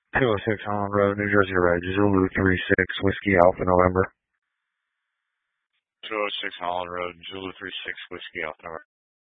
206 Holland Road, New Jersey Red, Zulu 36, Whiskey Alpha November. 206 Holland Road, Zulu 36, Whiskey Alpha November.